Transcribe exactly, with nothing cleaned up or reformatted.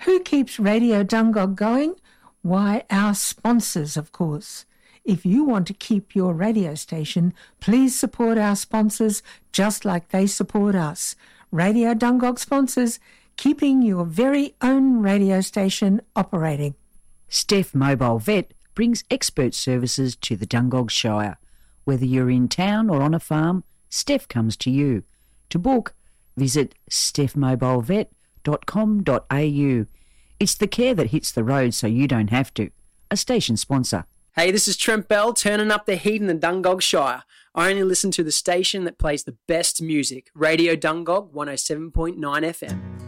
Who keeps Radio Dungog going? Why, our sponsors, of course. If you want to keep your radio station, please support our sponsors just like they support us. Radio Dungog sponsors, keeping your very own radio station operating. Steph Mobile Vet brings expert services to the Dungog Shire. Whether you're in town or on a farm, Steph comes to you. To book, visit steph mobile vet dot com dot a u. It's the care that hits the road so you don't have to. A station sponsor. Hey, this is Trent Bell, turning up the heat in the Dungog Shire. I only listen to the station that plays the best music, Radio Dungog one oh seven point nine F M.